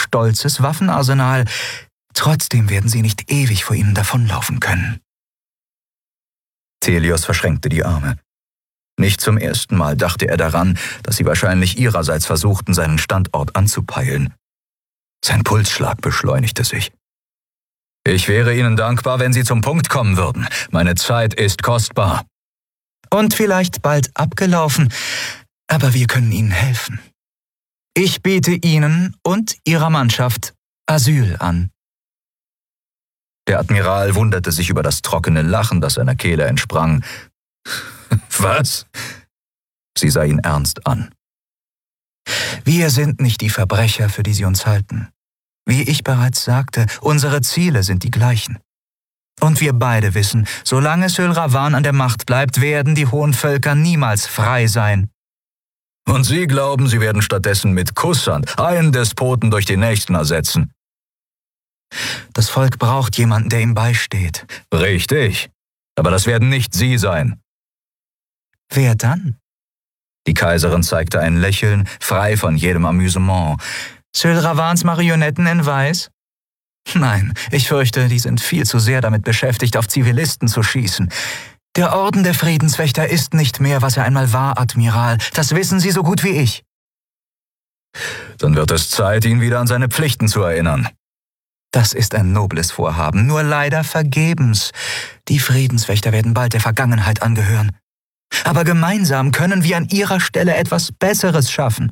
stolzes Waffenarsenal. Trotzdem werden sie nicht ewig vor ihnen davonlaufen können. Thelios verschränkte die Arme. Nicht zum ersten Mal dachte er daran, dass sie wahrscheinlich ihrerseits versuchten, seinen Standort anzupeilen. Sein Pulsschlag beschleunigte sich. »Ich wäre Ihnen dankbar, wenn Sie zum Punkt kommen würden. Meine Zeit ist kostbar.« »Und vielleicht bald abgelaufen, aber wir können Ihnen helfen. Ich biete Ihnen und Ihrer Mannschaft Asyl an.« Der Admiral wunderte sich über das trockene Lachen, das seiner Kehle entsprang. »Was?« Sie sah ihn ernst an. »Wir sind nicht die Verbrecher, für die Sie uns halten. Wie ich bereits sagte, unsere Ziele sind die gleichen. Und wir beide wissen, solange Syl Ravan an der Macht bleibt, werden die hohen Völker niemals frei sein.« »Und Sie glauben, Sie werden stattdessen mit Kusshand einen Despoten durch den nächsten ersetzen?« »Das Volk braucht jemanden, der ihm beisteht.« »Richtig. Aber das werden nicht Sie sein.« »Wer dann?« Die Kaiserin zeigte ein Lächeln, frei von jedem Amüsement. »Syl Ravans Marionetten in Weiß?« »Nein, ich fürchte, die sind viel zu sehr damit beschäftigt, auf Zivilisten zu schießen. Der Orden der Friedenswächter ist nicht mehr, was er einmal war, Admiral. Das wissen Sie so gut wie ich.« »Dann wird es Zeit, ihn wieder an seine Pflichten zu erinnern.« »Das ist ein nobles Vorhaben, nur leider vergebens. Die Friedenswächter werden bald der Vergangenheit angehören. Aber gemeinsam können wir an ihrer Stelle etwas Besseres schaffen.«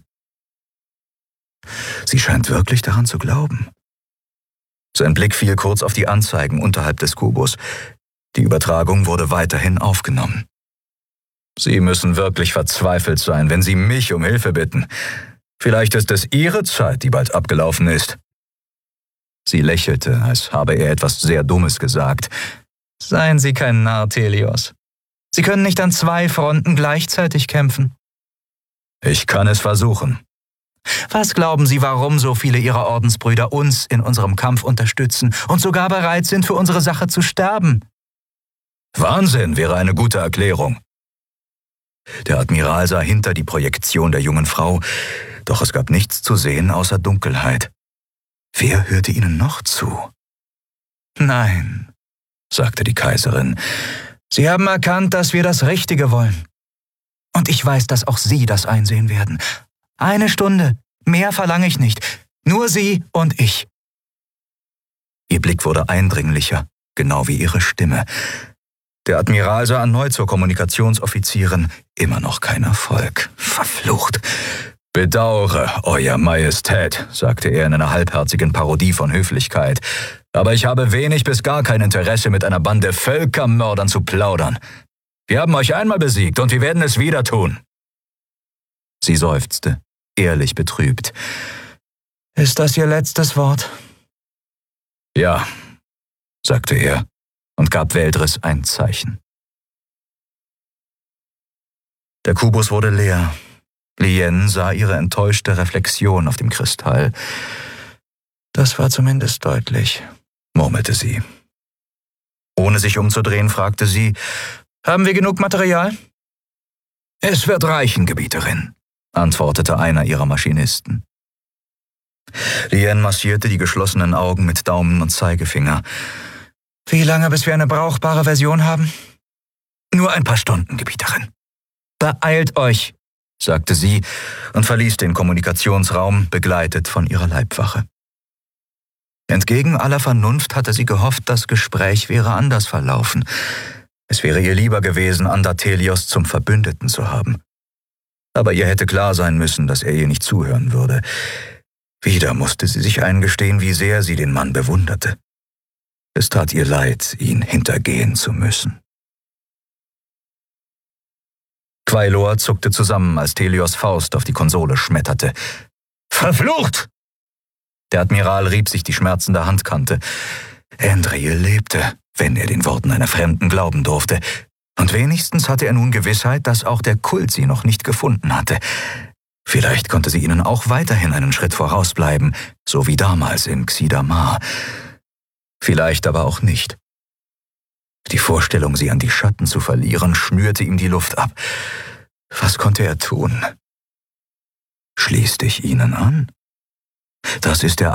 Sie scheint wirklich daran zu glauben. Sein Blick fiel kurz auf die Anzeigen unterhalb des Kubus. Die Übertragung wurde weiterhin aufgenommen. »Sie müssen wirklich verzweifelt sein, wenn Sie mich um Hilfe bitten. Vielleicht ist es Ihre Zeit, die bald abgelaufen ist.« Sie lächelte, als habe er etwas sehr Dummes gesagt. »Seien Sie kein Narr, Thelios. Sie können nicht an 2 Fronten gleichzeitig kämpfen.« »Ich kann es versuchen.« »Was glauben Sie, warum so viele Ihrer Ordensbrüder uns in unserem Kampf unterstützen und sogar bereit sind, für unsere Sache zu sterben?« »Wahnsinn wäre eine gute Erklärung.« Der Admiral sah hinter die Projektion der jungen Frau, doch es gab nichts zu sehen außer Dunkelheit. Wer hörte ihnen noch zu? »Nein«, sagte die Kaiserin, »Sie haben erkannt, dass wir das Richtige wollen. Und ich weiß, dass auch Sie das einsehen werden. 1 Stunde, mehr verlange ich nicht. Nur Sie und ich.« Ihr Blick wurde eindringlicher, genau wie ihre Stimme. Der Admiral sah erneut zur Kommunikationsoffizierin, immer noch kein Erfolg. Verflucht. »Bedauere, Euer Majestät«, sagte er in einer halbherzigen Parodie von Höflichkeit. »Aber ich habe wenig bis gar kein Interesse, mit einer Bande Völkermördern zu plaudern. Wir haben euch einmal besiegt und wir werden es wieder tun.« Sie seufzte, ehrlich betrübt. »Ist das Ihr letztes Wort?« »Ja«, sagte er und gab Veldris ein Zeichen. Der Kubus wurde leer. Lien sah ihre enttäuschte Reflexion auf dem Kristall. »Das war zumindest deutlich«, murmelte sie. Ohne sich umzudrehen, fragte sie, »Haben wir genug Material?« »Es wird reichen, Gebieterin«, antwortete einer ihrer Maschinisten. Lien massierte die geschlossenen Augen mit Daumen und Zeigefinger. »Wie lange, bis wir eine brauchbare Version haben?« »Nur ein paar Stunden, Gebieterin.« »Beeilt euch«, sagte sie und verließ den Kommunikationsraum, begleitet von ihrer Leibwache. Entgegen aller Vernunft hatte sie gehofft, das Gespräch wäre anders verlaufen. Es wäre ihr lieber gewesen, Andathelios zum Verbündeten zu haben. Aber ihr hätte klar sein müssen, dass er ihr nicht zuhören würde. Wieder musste sie sich eingestehen, wie sehr sie den Mann bewunderte. Es tat ihr leid, ihn hintergehen zu müssen. Quailor zuckte zusammen, als Thelios Faust auf die Konsole schmetterte. »Verflucht!« Der Admiral rieb sich die schmerzende Handkante. Andriel lebte, wenn er den Worten einer Fremden glauben durfte. Und wenigstens hatte er nun Gewissheit, dass auch der Kult sie noch nicht gefunden hatte. Vielleicht konnte sie ihnen auch weiterhin einen Schritt vorausbleiben, so wie damals in Xidamar. Vielleicht aber auch nicht. Die Vorstellung, sie an die Schatten zu verlieren, schnürte ihm die Luft ab. Was konnte er tun? Schließ dich ihnen an? Das ist der